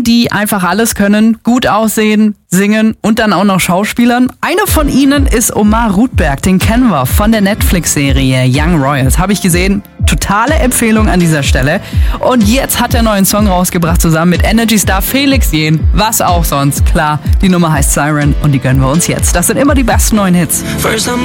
Menschen, die einfach alles können, gut aussehen, singen und dann auch noch Schauspielern. Einer von ihnen ist Omar Rudberg, den kennen wir von der Netflix-Serie Young Royals. Habe ich gesehen, totale Empfehlung an dieser Stelle. Und jetzt hat er einen neuen Song rausgebracht, zusammen mit Energy-Star Felix Jähn. Was auch sonst, klar, die Nummer heißt Siren und die gönnen wir uns jetzt. Das sind immer die besten neuen Hits.